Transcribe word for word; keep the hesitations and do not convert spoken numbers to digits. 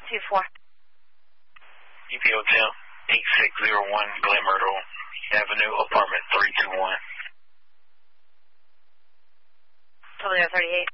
two four. E P O Temp, eight six zero one Glen Myrtle Avenue, apartment three two one. Toledo thirty-eight.